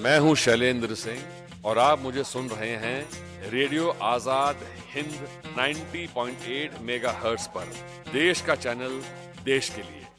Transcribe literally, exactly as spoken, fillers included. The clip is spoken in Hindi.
मैं हूं शैलेंद्र सिंह और आप मुझे सुन रहे हैं रेडियो आजाद हिंद नब्बे पॉइंट आठ मेगाहर्ट्ज पर। देश का चैनल, देश के लिए।